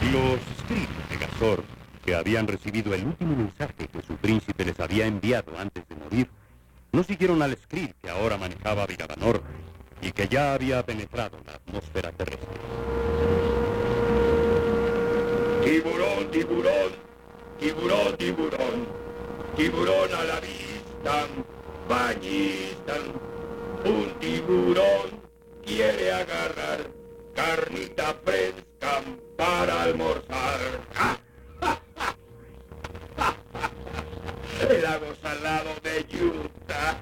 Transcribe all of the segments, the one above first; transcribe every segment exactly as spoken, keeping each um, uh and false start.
Los Skrill de Gazor, que habían recibido el último mensaje que su príncipe les había enviado antes de morir, no siguieron al Skrill que ahora manejaba Viravanor y que ya había penetrado la atmósfera terrestre. Tiburón, tiburón, tiburón, tiburón, tiburón a la vista, bañista, un tiburón quiere agarrar carnita fresca para almorzar. El lago salado de Utah.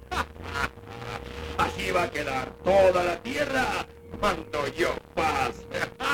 Así va a quedar toda la tierra cuando yo pase.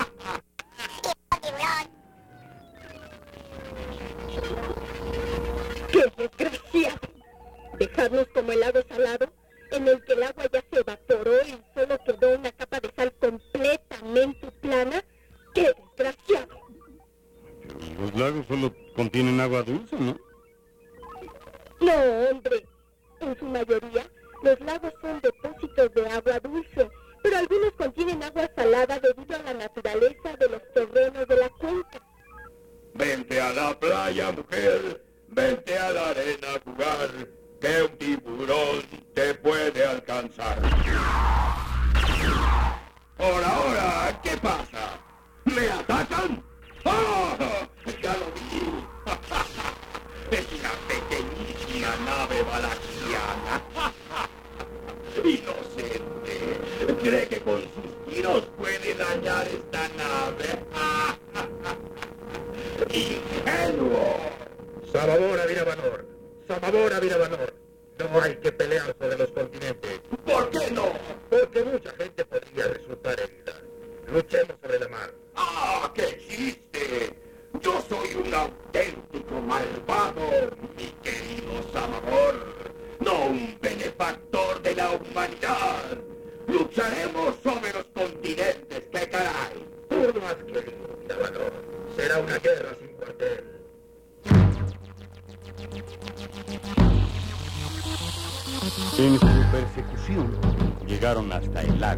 ¡Qué desgraciado! Dejarnos como el lago salado, en el que el agua ya se evaporó y solo quedó una capa de sal completamente plana. ¡Qué desgraciado! Los lagos solo contienen agua dulce, ¿no? No, hombre. En su mayoría, los lagos son depósitos de agua dulce, pero algunos contienen agua salada debido a la naturaleza de los terrenos de la cuenca. Vente a la playa, mujer, vente a la arena a jugar, que un tiburón te puede alcanzar. Por ahora, ¿qué pasa? ¿Me atacan? ¡Oh! ¡Ya lo vi! Es una pequeñísima nave valaquiana. Inocente. ¿Cree que con sus tiros puede dañar esta nave? ¡Ingenuo! Samabora Viravanor, Samabora Viravanor. No hay que pelear sobre los continentes. ¿Por qué no? Porque mucha gente podría resultar herida. Luchemos sobre la mar. ¡Ah, qué chiste! Yo soy un auténtico malvado, mi querido Samabor, no un benefactor de la humanidad. Lucharemos sobre los continentes, ¡qué caray! Tú no has querido, Viravanor. Será una guerra sin cuartel. En su persecución, llegaron hasta el lago.